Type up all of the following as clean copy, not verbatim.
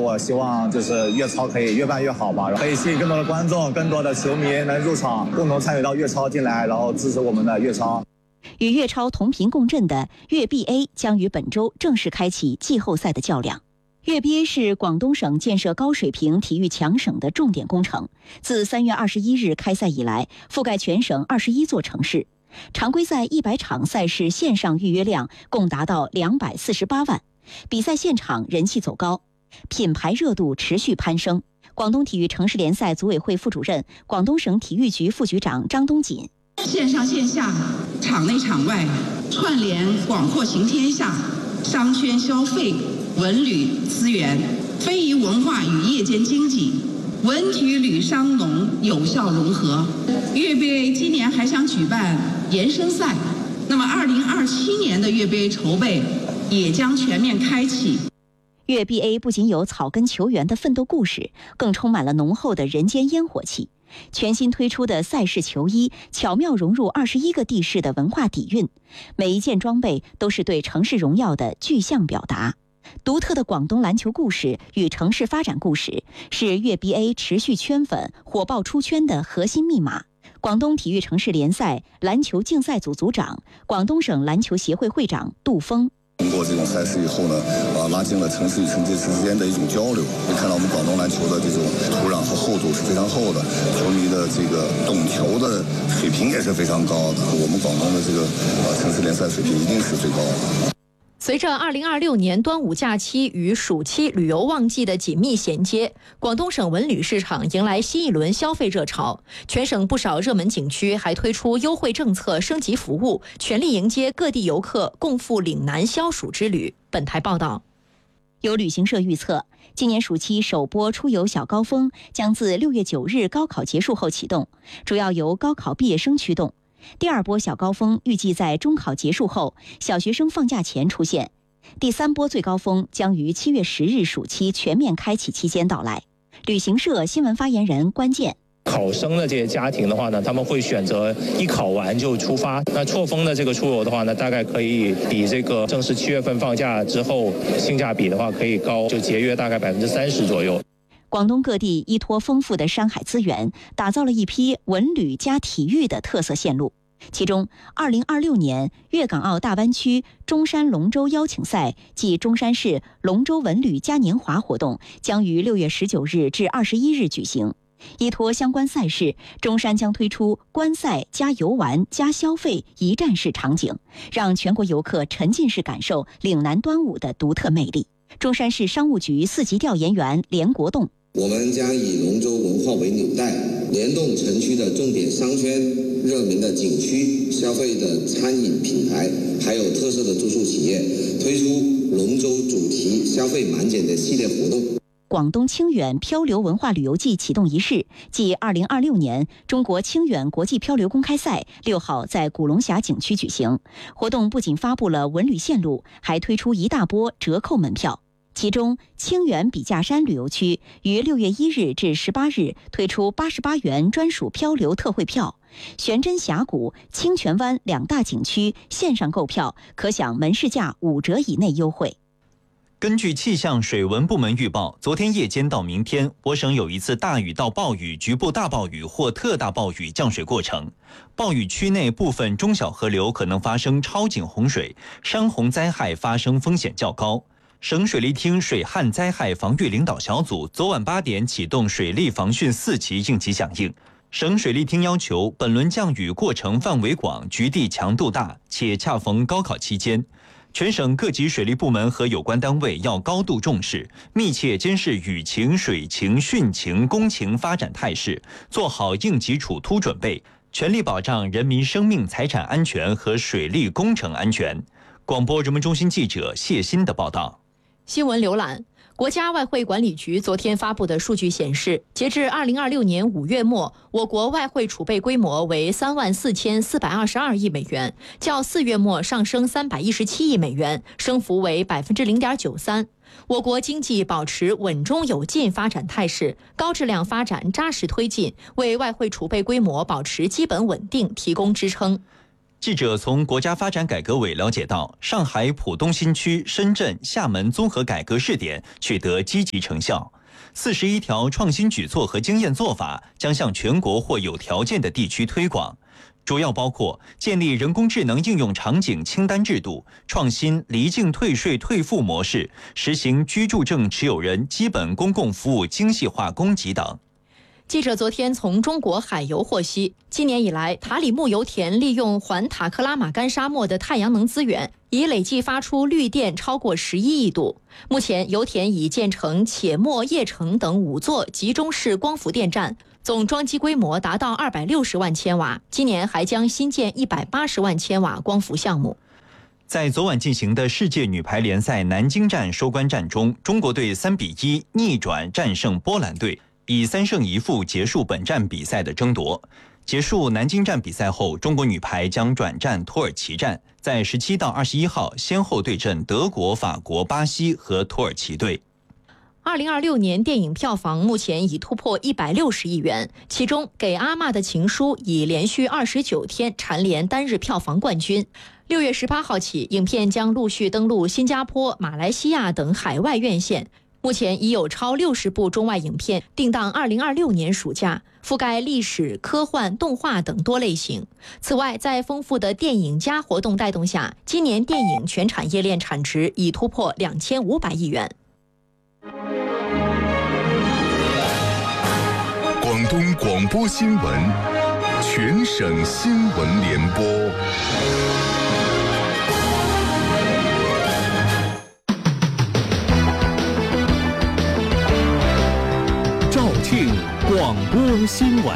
我希望就是粤超可以越办越好吧，可以吸引更多的观众、更多的球迷能入场，共同参与到粤超进来，然后支持我们的粤超。 与粤超同频共振的粤 BA 将于本周正式开启季后赛的较量。粤 BA 是广东省建设高水平体育强省的重点工程，自3月21日开赛以来，覆盖全省21座城市。常规赛100场赛事线上预约量共达到248万，比赛现场人气走高，品牌热度持续攀升。广东体育城市联赛组委会副主任、广东省体育局副局长张东锦： 线上线下、场内场外串联广阔行天下，商圈消费、文旅资源、非遗文化与夜间经济、文体旅商农有效融合。粤 BA 今年还想举办延伸赛，那么2027年的粤 BA 筹备也将全面开启。 粤 BA 不仅有草根球员的奋斗故事，更充满了浓厚的人间烟火气。全新推出的赛事球衣巧妙融入21个地市的文化底蕴，每一件装备都是对城市荣耀的具象表达。独特的广东篮球故事与城市发展故事，是粤 BA 持续圈粉、火爆出圈的核心密码。广东体育城市联赛篮球竞赛组组长、广东省篮球协会会长杜峰： 通过这种赛事以后呢，拉近了城市与城市之间的一种交流。可以看到我们广东篮球的这种土壤和厚度是非常厚的，球迷的这个懂球的水平也是非常高的。我们广东的这个城市联赛水平一定是最高的。 随着2026年端午假期与暑期旅游旺季的紧密衔接，广东省文旅市场迎来新一轮消费热潮。全省不少热门景区还推出优惠政策升级服务，全力迎接各地游客共赴岭南消暑之旅。本台报道。 有旅行社预测，今年暑期首波出游小高峰将自6月9日高考结束后启动，主要由高考毕业生驱动。第二波小高峰预计在中考结束后，小学生放假前出现。第三波最高峰将于7月10日暑期全面开启期间到来。旅行社新闻发言人关键： 考生的这些家庭的话呢，他们会选择一考完就出发。那错峰的这个出游的话呢，大概可以比这个正式7月份放假之后性价比的话可以高，就节约大概30%左右。 广东各地依托丰富的山海资源，打造了一批文旅加体育的特色线路。其中，2026年粤港澳大湾区中山龙舟邀请赛暨中山市龙舟文旅嘉年华活动将于6月19日至21日举行。依托相关赛事，中山将推出观赛加游玩加消费一站式场景，让全国游客沉浸式感受岭南端午的独特魅力。中山市商务局4级调研员连国栋： 我们将以龙舟文化为纽带，联动城区的重点商圈、热门的景区、消费的餐饮品牌，还有特色的住宿企业，推出龙舟主题消费满减的系列活动。 广东清远漂流文化旅游季启动仪式暨2026年中国清远国际漂流公开赛6号在古龙峡景区举行。活动不仅发布了文旅线路，还推出一大波折扣门票。其中，清远笔架山旅游区于6月1日至18日推出88元专属漂流特惠票，悬针峡谷、清泉湾2大景区线上购票可享门市价5折以内优惠。 根据气象水文部门预报，昨天夜间到明天，我省有一次大雨到暴雨、局部大暴雨或特大暴雨降水过程。暴雨区内部分中小河流可能发生超警洪水，山洪灾害发生风险较高。省水利厅水旱灾害防御领导小组昨晚8点启动水利防汛4级应急响应。省水利厅要求，本轮降雨过程范围广，局地强度大，且恰逢高考期间。全省各级水利部门和有关单位要高度重视，密切监视雨情、水情、汛情、工情发展态势，做好应急处突准备，全力保障人民生命财产安全和水利工程安全。广播人文中心记者谢欣的报道。 新闻浏览。国家外汇管理局昨天发布的数据显示，截至2026年5月末，我国外汇储备规模为34422亿美元，较4月末上升317亿美元，升幅为0.93%。我国经济保持稳中有进发展态势，高质量发展扎实推进，为外汇储备规模保持基本稳定提供支撑。 记者从国家发展改革委了解到，上海浦东新区、深圳、厦门综合改革试点取得积极成效。41条创新举措和经验做法将向全国或有条件的地区推广，主要包括建立人工智能应用场景清单制度，创新离境退税退付模式，实行居住证持有人基本公共服务精细化供给等。 记者昨天从中国海油获悉，今年以来，塔里木油田利用环塔克拉玛干沙漠的太阳能资源，已累计发出绿电超过11亿度。目前，油田已建成且末、叶城等5座集中式光伏电站，总装机规模达到260万千瓦。今年还将新建180万千瓦光伏项目。 在昨晚进行的世界女排联赛南京站收官战中，中国队3-1逆转战胜波兰队，以3胜1负结束本站比赛的争夺。结束南京站比赛后，中国女排将转战土耳其站，在17到21号先后对阵德国、法国、巴西和土耳其队。 2026年电影票房目前已突破160亿元，其中《给阿嬷的情书》已连续29天蝉联单日票房冠军。6月18号起，影片将陆续登陆新加坡、马来西亚等海外院线。目前已有超60部中外影片定档2026年暑假，覆盖历史、科幻、动画等多类型。此外，在丰富的电影加活动带动下，今年电影全产业链产值已突破2500亿元。 广东广播新闻，全省新闻联播。 肇庆广播新闻。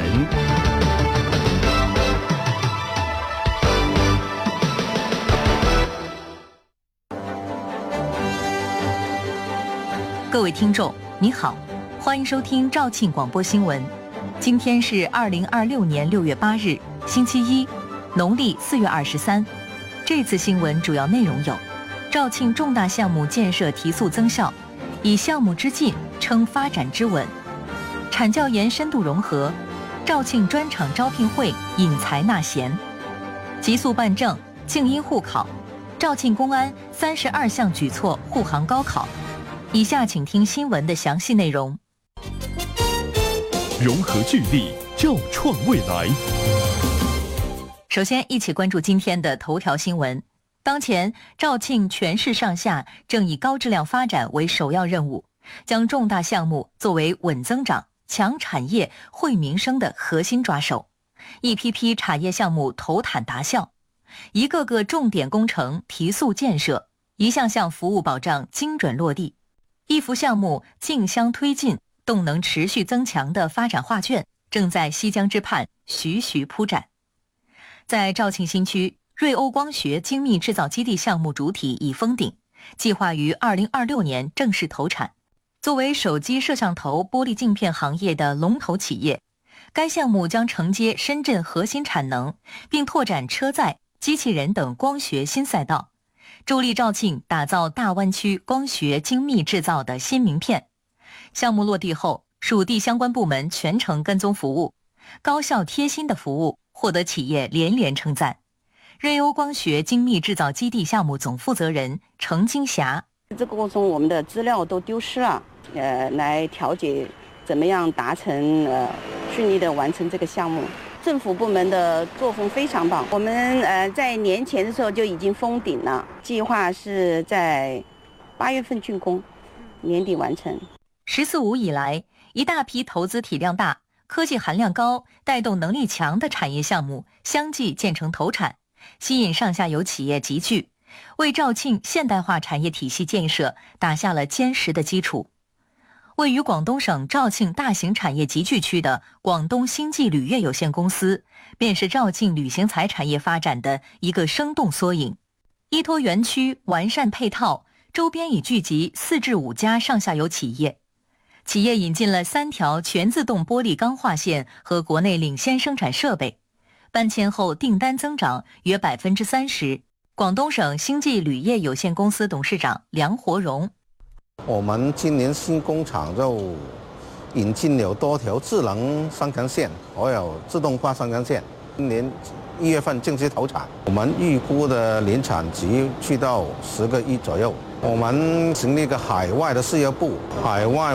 各位听众，你好，欢迎收听肇庆广播新闻。今天是2026年6月8日，星期一，农历4月23。这次新闻主要内容有：肇庆重大项目建设提速增效，以项目之进撑发展之稳；产教研深度融合，肇庆专场招聘会引才纳贤；极速办证，静音互考，肇庆公安32项举措护航高考。以下请听新闻的详细内容。 融合聚力，肇创未来。 首先，一起关注今天的头条新闻。当前，肇庆全市上下正以高质量发展为首要任务，将重大项目作为稳增长、强产业、惠民生的核心抓手。一批批产业项目投产达效，一个个重点工程提速建设，一项项服务保障精准落地，一幅项目竞相推进、动能持续增强的发展画卷正在西江之畔徐徐铺展。在肇庆新区，瑞欧光学精密制造基地项目主体已封顶，计划于2026年正式投产。作为手机摄像头、玻璃镜片行业的龙头企业，该项目将承接深圳核心产能，并拓展车载、机器人等光学新赛道，助力肇庆打造大湾区光学精密制造的新名片。项目落地后，属地相关部门全程跟踪服务，高效贴心的服务获得企业连连称赞。瑞欧光学精密制造基地项目总负责人程金霞： 这个过程我们的资料都丢失了，来调解怎么样达成顺利的完成这个项目。政府部门的作风非常棒，我们在年前的时候就已经封顶了，计划是在8月份竣工，年底完成。 14-5以来，一大批投资体量大、科技含量高、带动能力强的产业项目相继建成投产，吸引上下游企业集聚，为肇庆现代化产业体系建设打下了坚实的基础。位于广东省肇庆大型产业集聚区的广东星际旅业有限公司，便是肇庆旅行财产业发展的一个生动缩影。依托园区完善配套，周边已聚集4至5家上下游企业。企业引进了3条全自动玻璃钢化线和国内领先生产设备，搬迁后订单增长约30%。广东省星际旅业有限公司董事长梁活荣： 我们今年新工厂就引进了多条智能生产线，还有自动化生产线。今年 1月份正式投产，我们预估的年产值去到10个亿左右。我们成立一个海外的事业部，海外